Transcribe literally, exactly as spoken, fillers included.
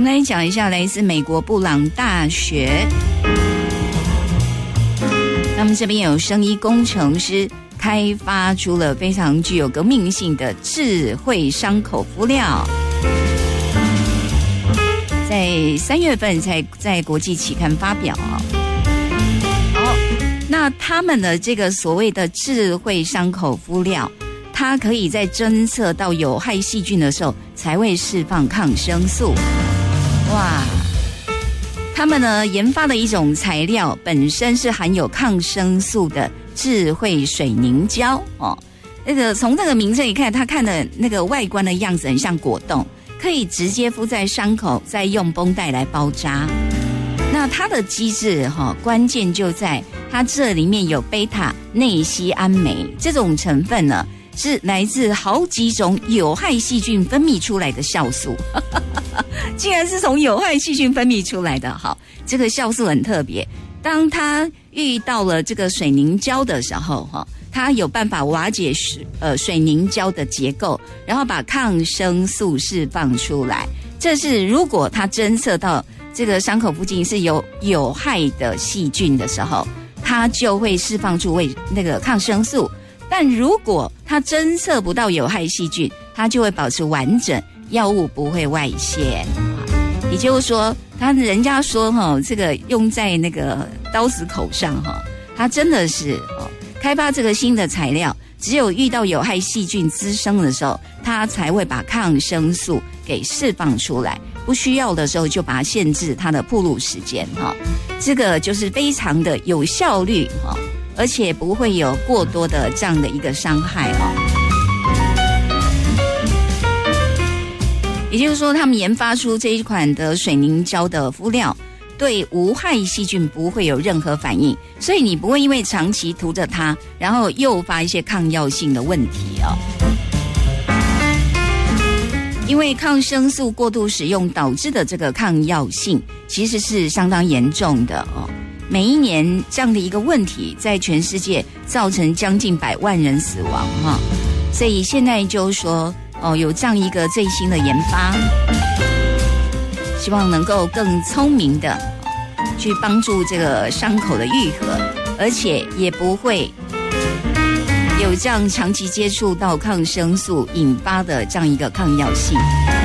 们来讲一下来自美国布朗大学，那么这边有生医工程师开发出了非常具有革命性的智慧伤口敷料，在三月份才在国际期刊发表啊。好，那他们的这个所谓的智慧伤口敷料，它可以在侦测到有害细菌的时候才会释放抗生素。哇，他们呢研发的一种材料本身是含有抗生素的智慧水凝胶哦。那个从这个名称一看，它看的那个外观的样子很像果冻，可以直接敷在伤口，再用绷带来包扎。那它的机制哈、哦，关键就在它这里面有贝塔内酰胺酶这种成分呢，是来自好几种有害细菌分泌出来的酵素。竟然是从有害细菌分泌出来的。好，这个酵素很特别，当它遇到了这个水凝胶的时候，它有办法瓦解水呃水凝胶的结构，然后把抗生素释放出来。这是如果它侦测到这个伤口附近是有有害的细菌的时候，它就会释放出为那个抗生素。但如果它侦测不到有害细菌，它就会保持完整，药物不会外泄。也就是说，他人家说哈，这个用在那个刀子口上哈，它真的是哦，开发这个新的材料，只有遇到有害细菌滋生的时候，它才会把抗生素给释放出来。不需要的时候就把它限制它的暴露时间哈，这个就是非常的有效率哈，而且不会有过多的这样的一个伤害哦。也就是说，他们研发出这一款的水凝胶的敷料，对无害细菌不会有任何反应，所以你不会因为长期涂着它，然后诱发一些抗药性的问题哦。因为抗生素过度使用导致的这个抗药性，其实是相当严重的哦。每一年这样的一个问题，在全世界造成将近百万人死亡哈、哦。所以现在就是说。哦，有这样一个最新的研发，希望能够更聪明的去帮助这个伤口的愈合，而且也不会有这样长期接触到抗生素引发的这样一个抗药性。